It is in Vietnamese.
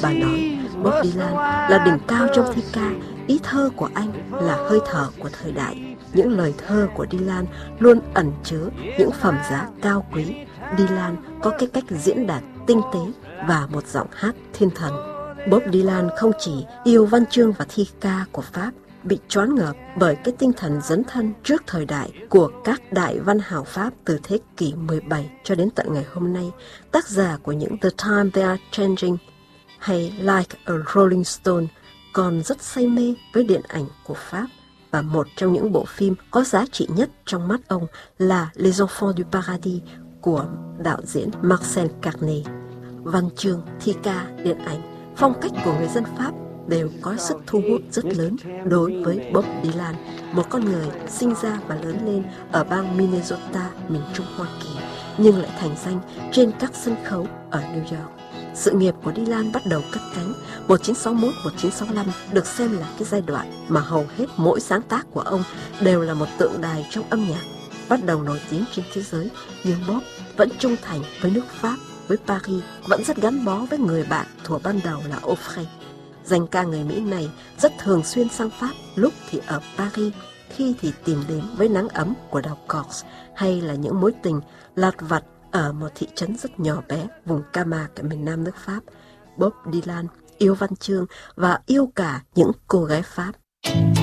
Bà nói, Bob Dylan là đỉnh cao trong thi ca, ý thơ của anh là hơi thở của thời đại. Những lời thơ của Dylan luôn ẩn chứa những phẩm giá cao quý. Dylan có cái cách diễn đạt tinh tế và một giọng hát thiên thần. Bob Dylan không chỉ yêu văn chương và thi ca của Pháp, bị choáng ngợp bởi cái tinh thần dấn thân trước thời đại của các đại văn hào Pháp từ thế kỷ 17 cho đến tận ngày hôm nay, tác giả của những The Time They Are Changing hay Like a Rolling Stone còn rất say mê với điện ảnh của Pháp, và một trong những bộ phim có giá trị nhất trong mắt ông là Les Enfants du Paradis của đạo diễn Marcel Carné. Văn chương, thi ca, điện ảnh, phong cách của người dân Pháp đều có sức thu hút rất lớn đối với Bob Dylan, một con người sinh ra và lớn lên ở bang Minnesota, miền Trung Hoa Kỳ, nhưng lại thành danh trên các sân khấu ở New York. Sự nghiệp của Dylan bắt đầu cất cánh 1961-1965, được xem là cái giai đoạn mà hầu hết mỗi sáng tác của ông đều là một tượng đài trong âm nhạc. Bắt đầu nổi tiếng trên thế giới, nhưng Bob vẫn trung thành với nước Pháp, với Paris, vẫn rất gắn bó với người bạn thuở ban đầu là Offray. Danh ca người Mỹ này rất thường xuyên sang Pháp, lúc thì ở Paris, khi thì tìm đến với nắng ấm của đảo Corse, hay là những mối tình lặt vặt ở một thị trấn rất nhỏ bé vùng Camargue ở miền Nam nước Pháp. Bob Dylan yêu văn chương và yêu cả những cô gái Pháp.